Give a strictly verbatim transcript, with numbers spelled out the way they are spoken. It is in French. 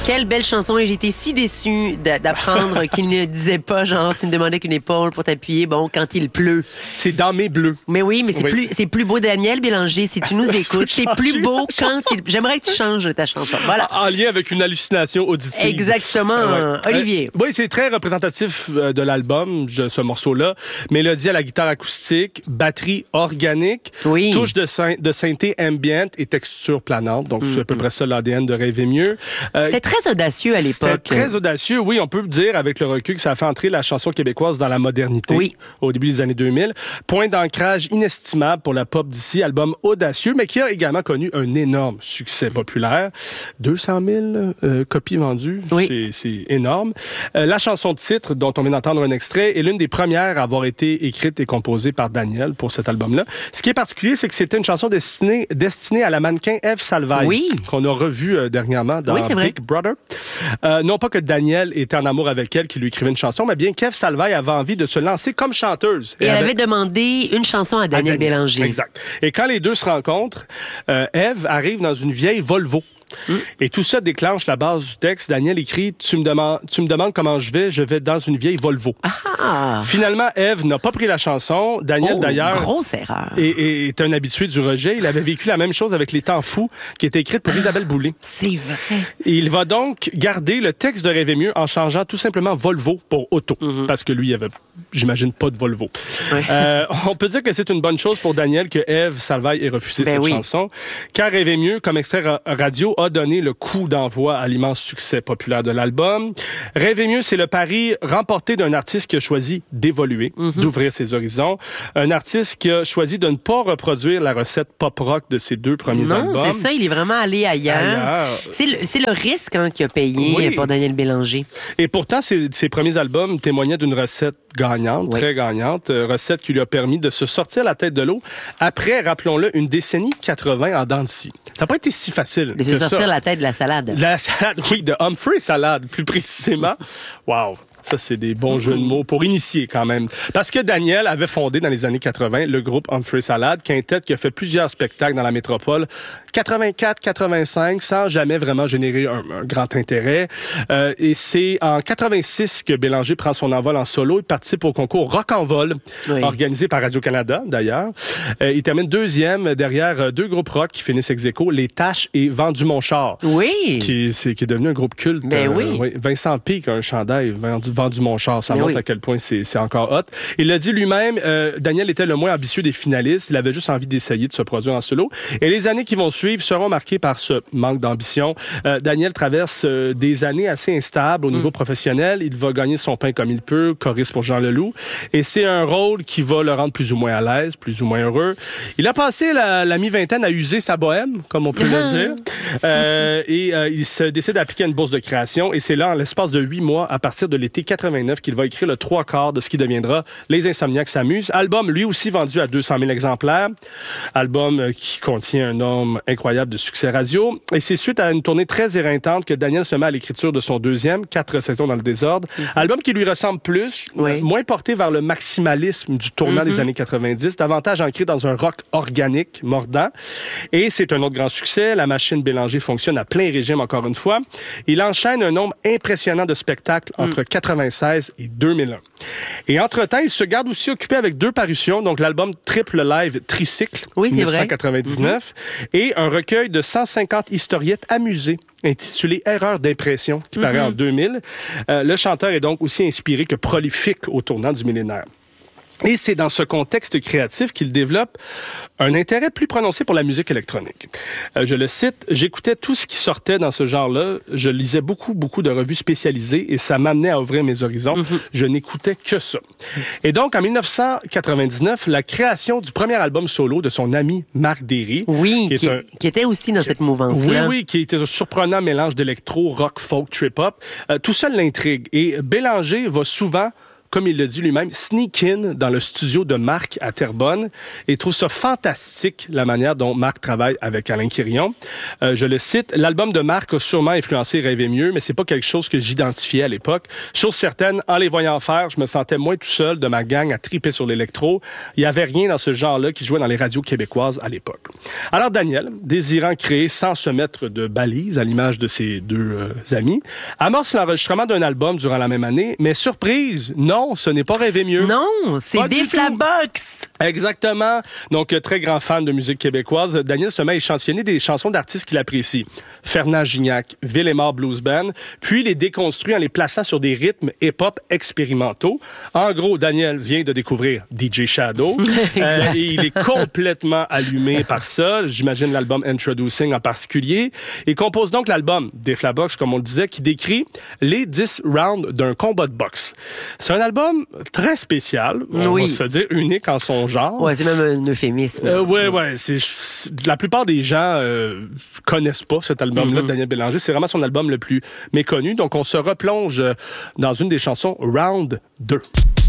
Quelle belle chanson et j'étais si déçue d'apprendre qu'il ne disait pas genre tu me demandais qu'une épaule pour t'appuyer bon quand il pleut. C'est dans mes bleus. Mais oui, mais c'est oui. plus c'est plus beau Daniel Bélanger si tu nous écoutes, c'est plus beau quand il J'aimerais que tu changes ta chanson. Voilà. En lien avec une hallucination auditive. Exactement. Ouais. Olivier. Euh, oui, c'est très représentatif de l'album, ce morceau-là. Mélodie à la guitare acoustique, batterie organique, oui. touche de, syn- de synthé ambient et texture planante. Donc, mm-hmm. c'est à peu près ça l'A D N de Rêver mieux. Euh, C'était très audacieux à l'époque. C'était très audacieux, oui. On peut dire avec le recul que ça a fait entrer la chanson québécoise dans la modernité oui. au début des années deux mille. Point d'ancrage inestimable pour la pop d'ici, album audacieux, mais qui a également connu un énorme succès populaire. deux cent mille euh, copies vendues, oui. c'est, c'est énorme. Euh, la chanson de titre, dont on vient d'entendre un extrait, est l'une des premières à avoir été écrite et composée par Daniel pour cet album-là. Ce qui est particulier, c'est que c'était une chanson destinée, destinée à la mannequin Ève Salvaille, oui. qu'on a revue euh, dernièrement dans oui, Big Brother. Euh, non pas que Daniel était en amour avec elle, qui lui écrivait une chanson, mais bien qu'Ève Salvaille avait envie de se lancer comme chanteuse. Et, et elle avait... avait demandé une chanson à Daniel, à Daniel Bélanger. Exact. Et quand les deux se rencontrent, euh, Ève arrive dans une vieille Volvo. Mm. Et tout ça déclenche la base du texte. Daniel écrit « Tu me demandes, tu me demandes comment je vais, je vais dans une vieille Volvo. Ah. » Finalement, Ève n'a pas pris la chanson. Daniel, oh, d'ailleurs, grosse erreur. Est, est, est un habitué du rejet. Il avait vécu la même chose avec Les Temps fous, qui était écrite pour Isabelle Boulay. C'est vrai. Et il va donc garder le texte de Rêver mieux en changeant tout simplement Volvo pour Auto. Mm-hmm. Parce que lui, il avait, j'imagine, pas de Volvo. Ouais. Euh, on peut dire que c'est une bonne chose pour Daniel que Ève Salvaille ait refusé ben cette oui. chanson. Car Rêver mieux, comme extrait ra- radio, a donné le coup d'envoi à l'immense succès populaire de l'album. Rêver mieux, c'est le pari remporté d'un artiste qui a choisi d'évoluer, mm-hmm. d'ouvrir ses horizons. Un artiste qui a choisi de ne pas reproduire la recette pop-rock de ses deux premiers non, albums. Non, c'est ça, il est vraiment allé ailleurs. ailleurs. C'est, le, c'est le risque hein, qu'il a payé oui. pour Daniel Bélanger. Et pourtant, ses, ses premiers albums témoignaient d'une recette gagnante, oui. très gagnante, euh, recette qui lui a permis de se sortir la tête de l'eau après, rappelons-le, une décennie quatre-vingts en dents de scie. Ça n'a pas été si facile. De se sortir ça. la tête de la salade. La salade, oui, de Humphrey Salade, plus précisément. Wow! Ça, c'est des bons mm-hmm. jeux de mots pour initier quand même. Parce que Daniel avait fondé dans les années quatre-vingts le groupe Humphrey Salade, quintet qui a fait plusieurs spectacles dans la métropole, quatre-vingt-quatre quatre-vingt-cinq, sans jamais vraiment générer un, un grand intérêt. Euh, et c'est en quatre-vingt-six que Bélanger prend son envol en solo. Il participe au concours Rock en vol, oui. organisé par Radio-Canada d'ailleurs. Euh, il termine deuxième derrière deux groupes rock qui finissent ex aequo, Les Taches et Vendu mon char. Oui! Qui, c'est, qui est devenu un groupe culte. Ben euh, oui. oui. Vincent Pique a un chandail, Vendu Vendu mon char, ça Mais montre oui. à quel point c'est, c'est encore hot. Il l'a dit lui-même, euh, Daniel était le moins ambitieux des finalistes. Il avait juste envie d'essayer de se produire en solo. Et les années qui vont suivre seront marquées par ce manque d'ambition. Euh, Daniel traverse euh, des années assez instables au niveau mm. professionnel. Il va gagner son pain comme il peut, choriste pour Jean Leloup. Et c'est un rôle qui va le rendre plus ou moins à l'aise, plus ou moins heureux. Il a passé la, la mi-vingtaine à user sa bohème, comme on peut le dire. Euh, et euh, il se décide d'appliquer une bourse de création. Et c'est là, en l'espace de huit mois, à partir de l'été quatre-vingt-neuf, qu'il va écrire le trois quarts de ce qui deviendra Les Insomniaques s'amusent. Album, lui aussi, vendu à deux cent mille exemplaires. Album euh, qui contient un nombre incroyable de succès radio. Et c'est suite à une tournée très éreintante que Daniel se met à l'écriture de son deuxième, Quatre saisons dans le désordre. Mm-hmm. Album qui lui ressemble plus, oui. euh, moins porté vers le maximalisme du tournant mm-hmm. des années quatre-vingt-dix, davantage ancré dans un rock organique, mordant. Et c'est un autre grand succès. La machine Bélanger fonctionne à plein régime, encore une fois. Il enchaîne un nombre impressionnant de spectacles mm. entre quatre-vingt-seize et deux mille un. Et entre-temps, il se garde aussi occupé avec deux parutions, donc l'album Triple Live Tricycle, oui, dix-neuf cent quatre-vingt-dix-neuf, mm-hmm. et un recueil de cent cinquante historiettes amusées intitulé Erreur d'impression, qui mm-hmm. paraît en deux mille. Euh, le chanteur est donc aussi inspiré que prolifique au tournant du millénaire. Et c'est dans ce contexte créatif qu'il développe un intérêt plus prononcé pour la musique électronique. Euh, je le cite, « J'écoutais tout ce qui sortait dans ce genre-là. Je lisais beaucoup, beaucoup de revues spécialisées et ça m'amenait à ouvrir mes horizons. Mm-hmm. Je n'écoutais que ça. » Et donc, en dix-neuf cent quatre-vingt-dix-neuf, la création du premier album solo de son ami Marc Derry. Oui, qui, qui, est un, qui était aussi dans qui, cette mouvance-là. Oui, oui, qui était un surprenant mélange d'électro, rock, folk, trip-hop. Euh, tout ça l'intrigue. Et Bélanger va souvent comme il le dit lui-même, sneak in dans le studio de Marc à Terrebonne et trouve ça fantastique, la manière dont Marc travaille avec Alain Quirion. Euh, je le cite, « L'album de Marc a sûrement influencé Rêver mieux, mais c'est pas quelque chose que j'identifiais à l'époque. Chose certaine, en les voyant faire, je me sentais moins tout seul de ma gang à triper sur l'électro. Il y avait rien dans ce genre-là qui jouait dans les radios québécoises à l'époque. » Alors Daniel, désirant créer sans se mettre de balises à l'image de ses deux euh, amis, amorce l'enregistrement d'un album durant la même année, mais surprise, non, ce n'est pas Rêver mieux. Non, c'est des Flabox. Exactement. Donc, très grand fan de musique québécoise, Daniel se met à échantillonner des chansons d'artistes qu'il apprécie. Fernand Gignac, Villemort Blues Band, puis les déconstruit en les plaçant sur des rythmes hip-hop expérimentaux. En gros, Daniel vient de découvrir D J Shadow euh, et il est complètement allumé par ça. J'imagine l'album Introducing en particulier. Et compose donc l'album des Flabox, comme on le disait, qui décrit les dix rounds d'un combat de boxe. C'est un album très spécial, on oui. va se dire unique en son genre. Ouais, c'est même un euphémisme. Euh, ouais, ouais. C'est, c'est, la plupart des gens euh, connaissent pas cet album-là mm-hmm. de Daniel Bélanger. C'est vraiment son album le plus méconnu. Donc, on se replonge dans une des chansons, Round deux.